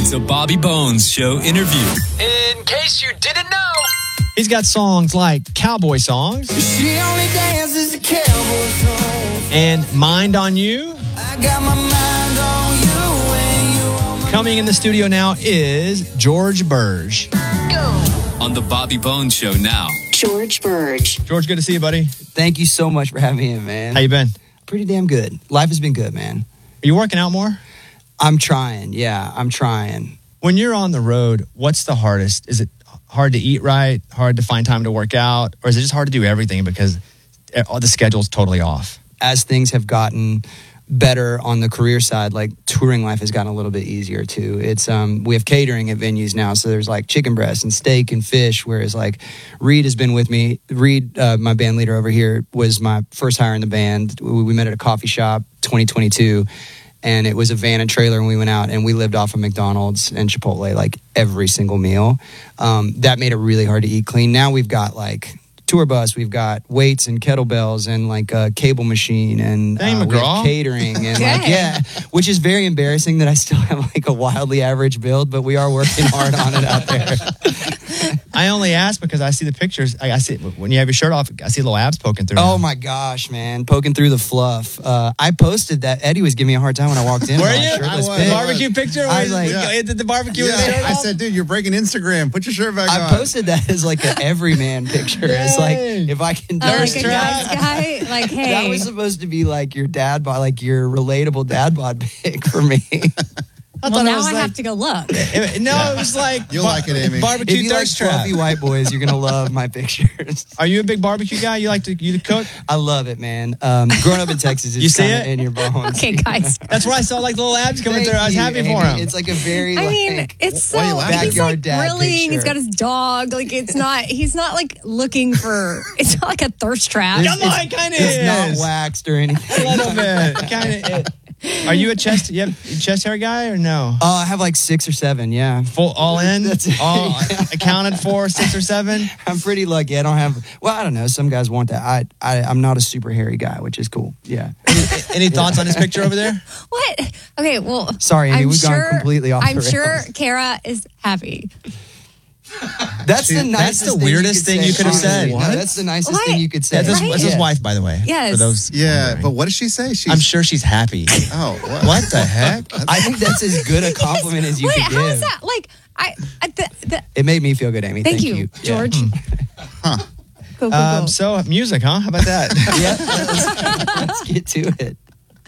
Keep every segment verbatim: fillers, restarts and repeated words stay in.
It's a Bobby Bones Show interview. In case you didn't know, he's got songs like Cowboy Songs. She only dances the cowboy songs. And Mind on You. I got my mind on you and you on my Coming in the studio now is George Burge. Go. On the Bobby Bones Show now. George Burge. George, good to see you, buddy. Thank you so much for having me in, man. How you been? Pretty damn good. Life has been good, man. Are you working out more? I'm trying. Yeah, I'm trying. When you're on the road, what's the hardest? Is it hard to eat right, hard to find time to work out, or is it just hard to do everything because all the schedule's totally off? As things have gotten better on the career side, like touring life has gotten a little bit easier too. It's um we have catering at venues now, so there's like chicken breast and steak and fish, whereas like Reed has been with me. Reed, uh, my band leader over here, was my first hire in the band. We, we met at a coffee shop twenty twenty-two, and it was a van and trailer, and we went out and we lived off of McDonald's and Chipotle like every single meal. Um, that made it really hard to eat clean. Now we've got like tour bus, we've got weights and kettlebells and like a cable machine and Dang, uh, we McGraw. have catering and like yeah, which is very embarrassing that I still have like a wildly average build, but we are working hard on it out there. I only ask because I see the pictures. I, I see when you have your shirt off, I see little abs poking through. Oh my gosh, man, poking through the fluff. Uh, I posted that. Eddie was giving me a hard time when I walked in. Were with my you? shirtless I was. pic. Barbecue picture? I was like, yeah. Did the barbecue with the Yeah, shirt I off? said, dude, you're breaking Instagram. Put your shirt back I on. posted that as like an everyman picture. It's like Dang. if I can do Oh, like Thirst a it. trap. guy's guy, like, hey. That was supposed to be like your dad bod, like your relatable dad bod pic for me. I well, thought it now was I like, have to go look. it- no, it was like You'll like it, Amy. Barbecue If you like thirst trap. fluffy white boys, you're gonna love my pictures. Are you a big barbecue guy? You like to you to cook? I love it, man. Um, growing up in Texas, it's You see kinda it? in your bones. Okay, guys. That's where I saw like little abs coming Thank through. I was you, happy Amy. for him. It's like a very. I like, mean, it's so why are you laughing? he's Backyard like dad grilling. He's picture. got his dog. Like it's not. He's not like looking for. It's not like a thirst trap. It's- Come on, kind of it's not is. waxed or anything. A little bit, kind of. Are you a chest? You have a chest hair guy or no? Uh, I have like six or seven. Yeah, Full all in, That's it. all accounted for, six or seven. I'm pretty lucky. I don't have. Well, I don't know. Some guys want that. I, I I'm not a super hairy guy, which is cool. Yeah. Any, any thoughts on his picture over there? What? Okay, well. Sorry, Amy, I'm we've gone sure, completely off the I'm sure rails. Kara is happy. That's the That's nicest. the thing weirdest thing you could have honestly. said. No, What? that's the nicest What? thing you could say. That's his, Right? that's his Yeah. wife, by the way. Yes. For those. Yeah, wondering. but what did she say? She's, I'm sure she's happy. Oh, what? What the heck? I think that's as good a compliment as you Wait, could how give. is that? Like, I. I the, the, It made me feel good, Amy. thank, Thank, you, Yeah. George. Huh. Cool, cool, Um, cool. so music, huh? How about that? Yeah, let's, let's get to it.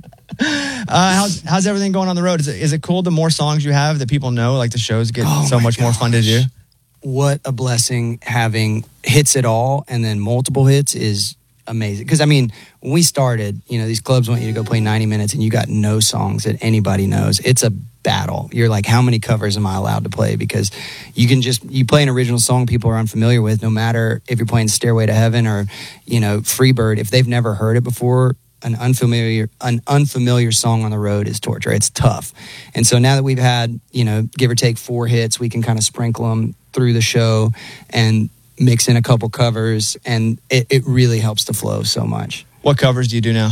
Uh, how's how's everything going on the road? Is it is it cool? The more songs you have that people know, like the shows get Oh so my much more fun to do. What a blessing having hits at all and then multiple hits is amazing. Because I mean, when we started, you know, these clubs want you to go play ninety minutes and you got no songs that anybody knows. It's a battle. You're like, how many covers am I allowed to play? Because you can just you play an original song people are unfamiliar with, no matter if you're playing Stairway to Heaven or, you know, Freebird. If they've never heard it before, an unfamiliar an unfamiliar song on the road is torture. It's tough. And so now that we've had, you know, give or take four hits, we can kind of sprinkle them through the show and mix in a couple covers, and it, it really helps the flow so much. What covers do you do now?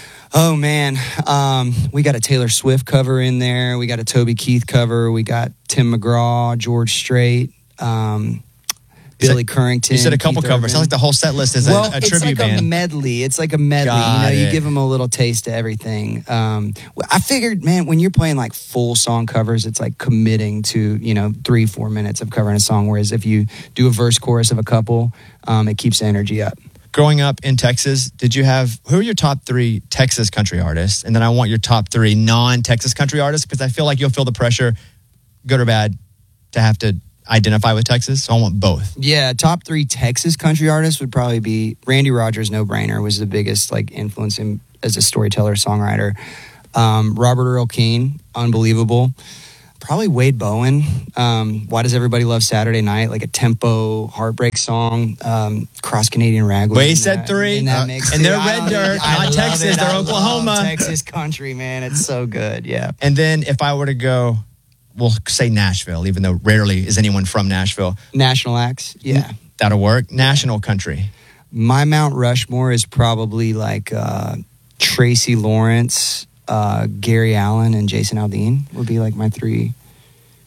Oh man, um, we got a Taylor Swift cover in there. We got a Toby Keith cover. We got Tim McGraw, George Strait, um, Billy said- Currington. You said a couple Keith covers. Urban. Sounds like the whole set list is well, a, a it's tribute like a band. medley. It's like a medley. Got you know, it. you give them a little taste to everything. Um, I figured, man, when you're playing like full song covers, it's like committing to, you know, three, four minutes of covering a song. Whereas if you do a verse chorus of a couple, um, it keeps the energy up. Growing up in Texas, did you have who are your top three Texas country artists? And then I want your top three non-Texas country artists because I feel like you'll feel the pressure, good or bad, to have to identify with Texas. So I want both. Yeah, top three Texas country artists would probably be Randy Rogers, No Brainer, was the biggest like influence in, as a storyteller, songwriter. Um, Robert Earl Keen, unbelievable. Probably Wade Bowen. Um, Why Does Everybody Love Saturday Night? Like a tempo heartbreak song. Um, Cross Canadian Ragweed. Wade in said that- three. in that Uh, mix and too. they're I red don't- dirt, I not love Texas, it. they're I Oklahoma. love Texas country, man. It's so good. Yeah. And then if I were to go, we'll say Nashville, even though rarely is anyone from Nashville. National acts. Yeah. That'll work. National country. My Mount Rushmore is probably like uh, Tracy Lawrence, uh, Gary Allen, and Jason Aldean would be like my three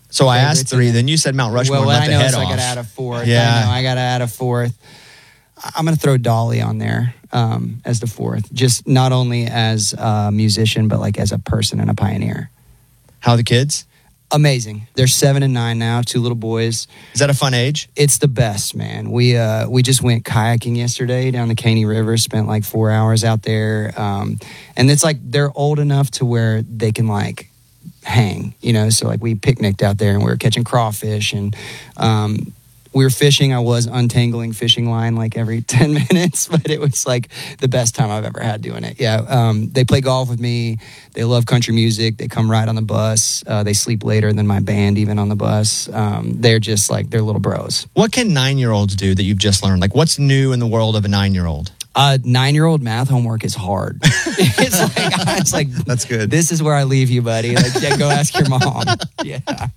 So I asked favorites. three. Then you said Mount Rushmore. Well, and let I the know, head so off. I got to add a fourth. Yeah. I know, I got to add a fourth. I- I'm going to throw Dolly on there um, as the fourth, just not only as a musician, but like as a person and a pioneer. How are the kids? Amazing. They're seven and nine now, two little boys. Is that a fun age? It's the best, man. We uh, we just went kayaking yesterday down the Caney River, spent like four hours out there. Um, and it's like they're old enough to where they can like hang, you know? So like we picnicked out there and we were catching crawfish and um, we were fishing. I was untangling fishing line like every ten minutes, but it was like the best time I've ever had doing it. Yeah. Um, they play golf with me. They love country music. They come ride on the bus. Uh, they sleep later than my band, even on the bus. Um, they're just like, they're little bros. What can nine-year-olds do that you've just learned? Like, what's new in the world of a nine-year-old? Uh, nine-year-old math homework is hard. it's like, it's like, That's good. This is where I leave you, buddy. Like, yeah, go ask your mom. Yeah.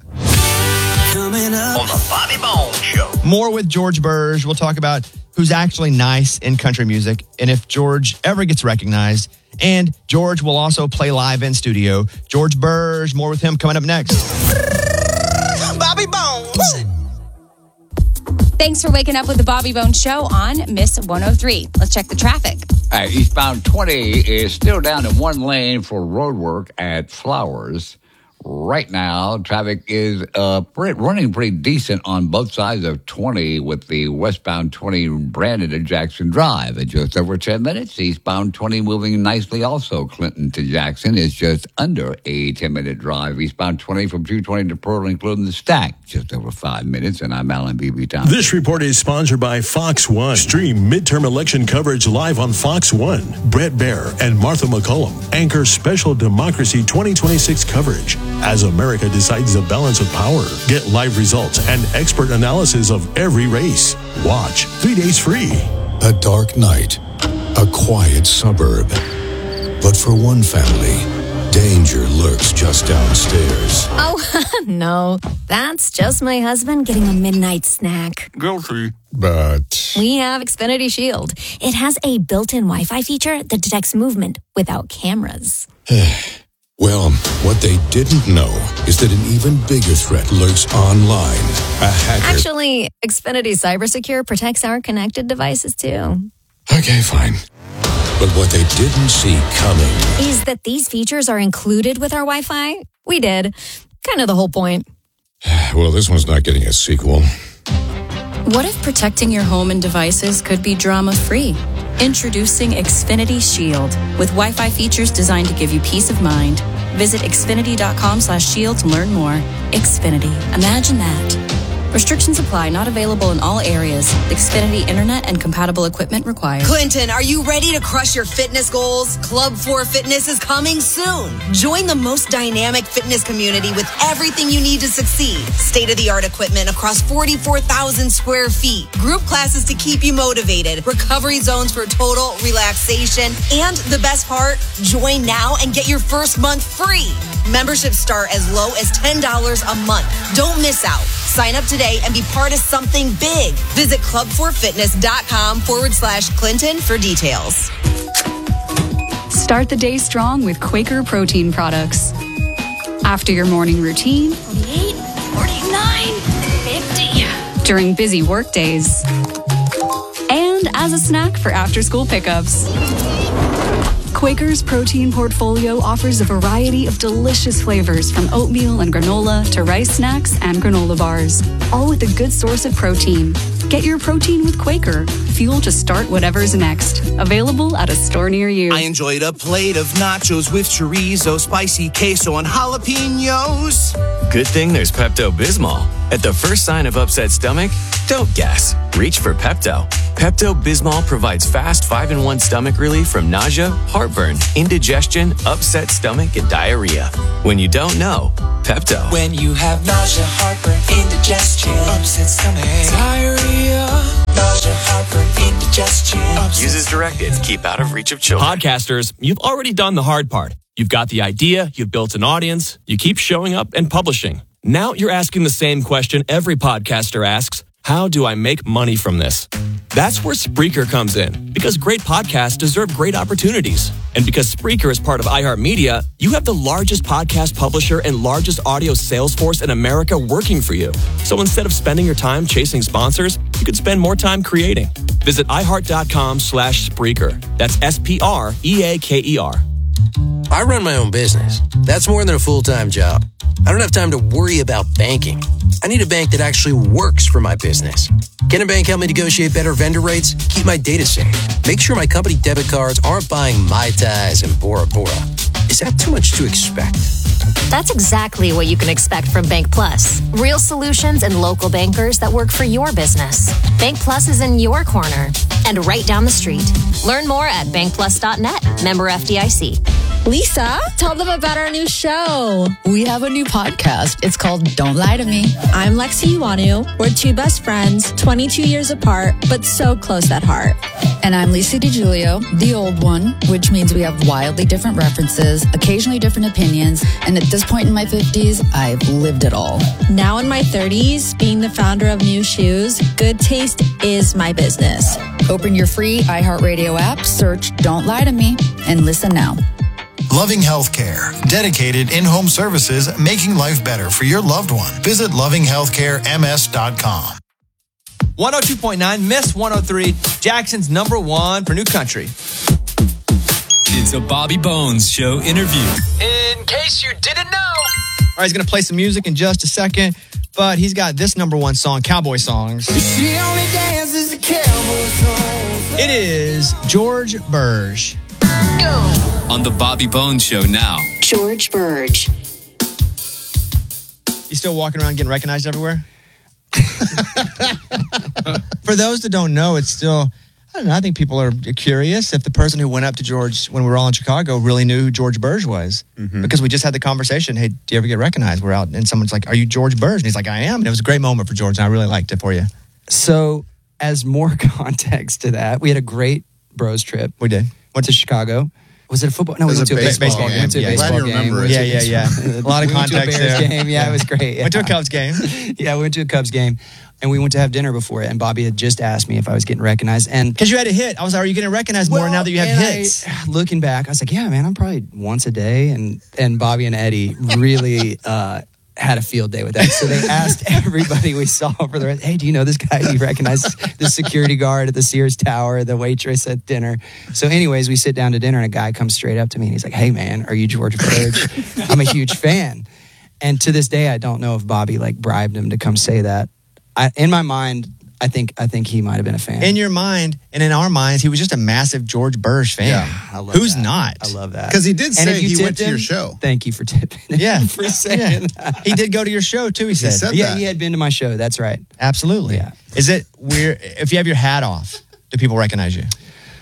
Coming up On the Bobby Bones Show. More with George Burge. We'll talk about who's actually nice in country music and if George ever gets recognized. And George will also play live in studio. George Burge, more with him coming up next. Bobby Bones. Thanks for waking up with the Bobby Bones Show on Miss one oh three. Let's check the traffic. Uh, eastbound twenty is still down in one lane for road work at Flowers. Right now, traffic is uh, pretty, running pretty decent on both sides of twenty with the westbound twenty Brandon to Jackson Drive at just over ten minutes. Eastbound twenty moving nicely also. Clinton to Jackson is just under a ten-minute drive. Eastbound twenty from two twenty to Pearl, including the stack, just over five minutes. And I'm Alan Beebe Town. This report is sponsored by Fox One. Stream midterm election coverage live on Fox One. Brett Baer and Martha McCullum anchor special Democracy twenty twenty-six coverage as America decides the balance of power. Get live results and expert analysis of every race. Watch three days free. A dark night, a quiet suburb. But for one family, danger lurks just downstairs. Oh, no. That's just my husband getting a midnight snack. Guilty. But We have Xfinity Shield. It has a built-in Wi-Fi feature that detects movement without cameras. well, what they didn't know is that an even bigger threat lurks online. A hacker. Actually, Xfinity CyberSecure protects our connected devices, too. Okay, fine. But what they didn't see coming Is that these features are included with our Wi-Fi? We did. Kind of the whole point. well, this one's not getting a sequel. What if protecting your home and devices could be drama-free? Introducing Xfinity Shield with Wi-Fi features designed to give you peace of mind. Visit Xfinity.com slash shield to learn more. Xfinity. Imagine that. Restrictions apply. Not available in all areas. Xfinity Internet and compatible equipment required. Clinton, are you ready to crush your fitness goals? Club four Fitness is coming soon. Join the most dynamic fitness community with everything you need to succeed. State-of-the-art equipment across forty-four thousand square feet. Group classes to keep you motivated. Recovery zones for total relaxation. And the best part, join now and get your first month free. Memberships start as low as ten dollars a month. Don't miss out. Sign up today and be part of something big. Visit club4fitness.com forward slash Clinton for details. Start the day strong with Quaker protein products. After your morning routine, forty-eight, forty-nine, fifty. during busy work days, and as a snack for after-school pickups. Quaker's protein portfolio offers a variety of delicious flavors from oatmeal and granola to rice snacks and granola bars, all with a good source of protein. Get your protein with Quaker, fuel to start whatever's next. Available at a store near you. I enjoyed a plate of nachos with chorizo, spicy queso, and jalapenos. Good thing there's Pepto-Bismol. At the first sign of upset stomach, don't guess. Reach for Pepto. Pepto-Bismol provides fast five in one stomach relief from nausea, heartburn, indigestion, upset stomach, and diarrhea. When you don't know, Pepto. When you have nausea, heartburn, indigestion, upset stomach, diarrhea, nausea, heartburn, indigestion. Use as directed. Keep out of reach of children. Podcasters, you've already done the hard part. You've got the idea, you've built an audience, you keep showing up and publishing. Now you're asking the same question every podcaster asks. How do I make money from this? That's where Spreaker comes in, because great podcasts deserve great opportunities. And because Spreaker is part of iHeartMedia, you have the largest podcast publisher and largest audio sales force in America working for you. So instead of spending your time chasing sponsors, you could spend more time creating. Visit iHeart.com slash Spreaker. That's S P R E A K E R. I run my own business. That's more than a full-time job. I don't have time to worry about banking. I need a bank that actually works for my business. Can a bank help me negotiate better vendor rates? Keep my data safe. Make sure my company debit cards aren't buying Mai Tais and Bora Bora. Is that too much to expect? That's exactly what you can expect from Bank Plus. Real solutions and local bankers that work for your business. Bank Plus is in your corner and right down the street. Learn more at bank plus dot net. Member F D I C. Lisa, tell them about our new show. We have a new podcast. It's called Don't Lie to Me. I'm Lexi Iwanu. We're two best friends, twenty-two years apart, but so close at heart. And I'm Lisa DiGiulio, the old one, which means we have wildly different references, occasionally different opinions, and at this point in my fifties, I've lived it all. Now in my thirties, being the founder of New Shoes, good taste is my business. Open your free iHeartRadio app, search Don't Lie to Me, and listen now. Loving Healthcare, dedicated in-home services, making life better for your loved one. Visit loving healthcare m s dot com. one oh two point nine, Miss one oh three, Jackson's number one for New Country. It's a Bobby Bones Show interview. In case you didn't know. All right, he's going to play some music in just a second, but he's got this number one song, Cowboy Songs. She only dances the cowboy songs. It is George Burge. On the Bobby Bones Show now. George Burge. You still walking around getting recognized everywhere? For those that don't know, it's still, I don't know, I think people are curious if the person who went up to George when we were all in Chicago really knew who George Burge was. Mm-hmm. Because we just had the conversation, hey, do you ever get recognized? We're out and someone's like, are you George Burge? And he's like, I am. And it was a great moment for George and I really liked it for you. So as more context to that, we had a great bros trip. We did. Went to Chicago. Was it a football? No, It we was went a to a baseball, baseball game. We went to a game. baseball Glad you game. remember We it. went Yeah, to- yeah, yeah. A lot of we went to a context Bears there. game. Yeah, it was great. Went to a Yeah. Cubs game. Yeah, we went to a Cubs game, and we went to have dinner before it. And Bobby had just asked me if I was getting recognized, and Because you had a hit. I was like, are you getting recognized more now that you have and hits? I, looking back, I was like, yeah, man, I'm probably once a day, and and Bobby and Eddie really uh, had a field day with that. So they asked everybody we saw for the rest, hey, do you know this guy? Do you recognize the security guard at the Sears Tower, the waitress at dinner? So anyways, we sit down to dinner and a guy comes straight up to me and he's like, hey man, are you George Burge? I'm a huge fan. And to this day, I don't know if Bobby like bribed him to come say that. I, in my mind, I think I think he might have been a fan. In your mind and in our minds, he was just a massive George Burge fan. Yeah, I love Who's that. not? I love that. Because he did And say if you he went tipped to your him, show. Thank you for tipping. him Yeah. for saying Yeah. that. He did go to your show too, he said. said Yeah, that. he had been to my show. That's right. Absolutely. Yeah. Is it weird if you have your hat off, do people recognize you?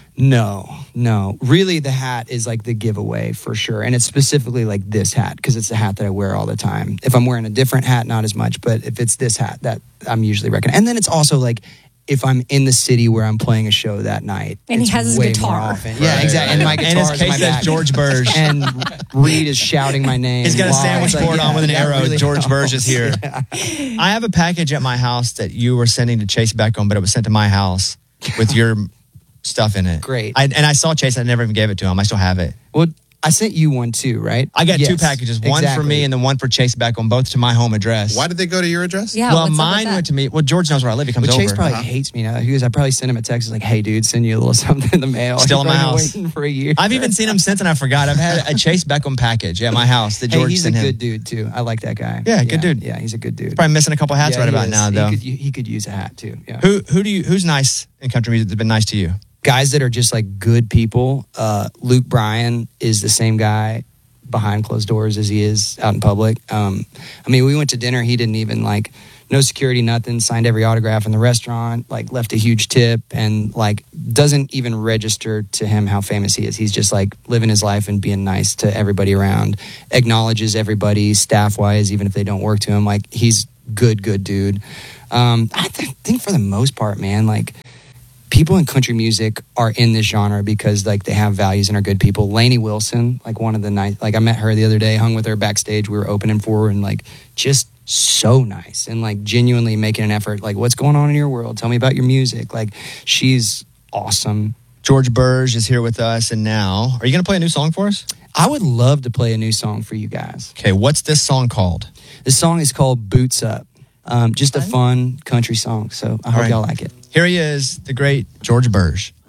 No, no. Really, the hat is like the giveaway for sure. And it's specifically like this hat because it's the hat that I wear all the time. If I'm wearing a different hat, not as much. But if it's this hat, that I'm usually recognized. And then it's also like if I'm in the city where I'm playing a show that night. And he it's has his way guitar. more often. Yeah, exactly. And my And guitar his is case my says back. George Burge. And Reed is shouting my name. He's got a while- sandwich it's like, board on yeah, with an that arrow. really George Burge is helps. here. Yeah. I have a package at my house that you were sending to Chase Beckham, but it was sent to my house with your stuff in it. Great. I, and I saw Chase. I never even gave it to him. I still have it. Well, I sent you one too, right? I got two Yes, packages, one for exactly. me and then one for Chase Beckham, both to my home address. Why did they go to your address? Yeah, well, what's up with mine that? went to me. Well, George knows where I live. He comes But Chase over. probably Uh-huh. hates me now. He goes, I probably sent him a text like, hey, dude, send you a little something in the mail. Still He's in my probably house. Waiting for a year. I've even seen him since, and I forgot. I've had a Chase Beckham package at my house that Hey, George he's a sent him. good dude too. I like that guy. Yeah, good dude. Yeah, he's a good dude. Probably missing a couple hats Yeah, right he about is. now, He though. could, he could use a hat too. Yeah. Who who do you who's nice in country music that's been nice to you? Guys that are just like good people. Uh, Luke Bryan is the same guy behind closed doors as he is out in public. Um, I mean, we went to dinner. He didn't even like no security, nothing. Signed every autograph in the restaurant. Like left a huge tip and like doesn't even register to him how famous he is. He's just like living his life and being nice to everybody around. Acknowledges everybody staff wise, even if they don't work to him. Like he's good, good dude. Um, I th- think for the most part, man, like. People in country music are in this genre because like they have values and are good people. Lainey Wilson, like one of the nice, like I met her the other day, hung with her backstage. We were opening for her and like just so nice and like genuinely making an effort. Like, what's going on in your world? Tell me about your music. Like, she's awesome. George Burge is here with us, and now, are you going to play a new song for us? I would love to play a new song for you guys. Okay, what's this song called? This song is called Boots Up. Um, just a fun country song, so I hope right. y'all like it. Here he is, the great George Burge.